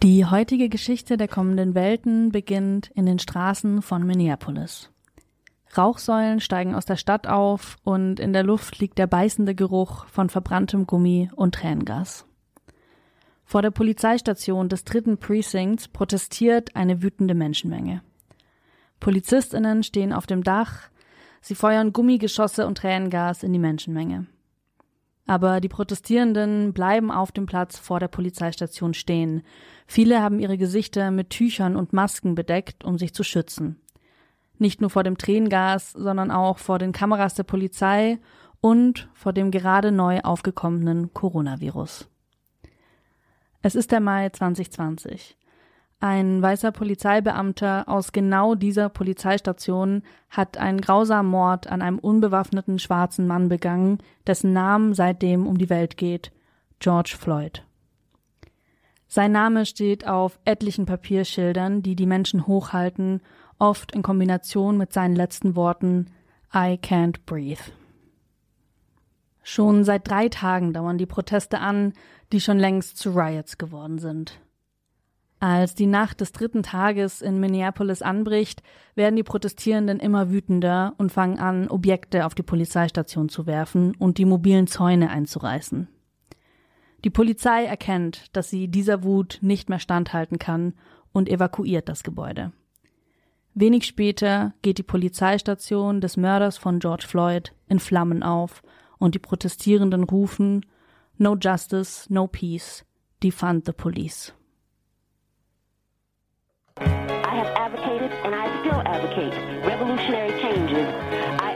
Die heutige Geschichte der kommenden Welten beginnt in den Straßen von Minneapolis. Rauchsäulen steigen aus der Stadt auf und in der Luft liegt der beißende Geruch von verbranntem Gummi und Tränengas. Vor der Polizeistation des 3. Precincts protestiert eine wütende Menschenmenge. PolizistInnen stehen auf dem Dach, sie feuern Gummigeschosse und Tränengas in die Menschenmenge. Aber die Protestierenden bleiben auf dem Platz vor der Polizeistation stehen. Viele haben ihre Gesichter mit Tüchern und Masken bedeckt, um sich zu schützen. Nicht nur vor dem Tränengas, sondern auch vor den Kameras der Polizei und vor dem gerade neu aufgekommenen Coronavirus. Es ist der Mai 2020. Ein weißer Polizeibeamter aus genau dieser Polizeistation hat einen grausamen Mord an einem unbewaffneten schwarzen Mann begangen, dessen Namen seitdem um die Welt geht: George Floyd. Sein Name steht auf etlichen Papierschildern, die die Menschen hochhalten, oft in Kombination mit seinen letzten Worten: I can't breathe. Schon seit 3 Tagen dauern die Proteste an, die schon längst zu Riots geworden sind. Als die Nacht des 3. Tages in Minneapolis anbricht, werden die Protestierenden immer wütender und fangen an, Objekte auf die Polizeistation zu werfen und die mobilen Zäune einzureißen. Die Polizei erkennt, dass sie dieser Wut nicht mehr standhalten kann und evakuiert das Gebäude. Wenig später geht die Polizeistation des Mörders von George Floyd in Flammen auf und die Protestierenden rufen: No justice, no peace, defund the police. I have advocated and I still advocate